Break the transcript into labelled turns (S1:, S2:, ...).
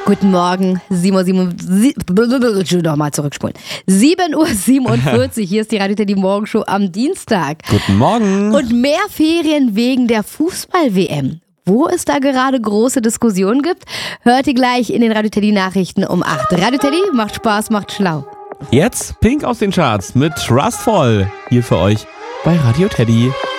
S1: Guten Morgen, 7:47 Uhr, hier ist die Radio Teddy Morgenshow am Dienstag.
S2: Guten Morgen.
S1: Und mehr Ferien wegen der Fußball-WM. Wo es da gerade große Diskussionen gibt, hört ihr gleich in den Radio Teddy Nachrichten um 8. Radio Teddy macht Spaß, macht schlau.
S2: Jetzt Pink aus den Charts mit Trustful hier für euch bei Radio Teddy.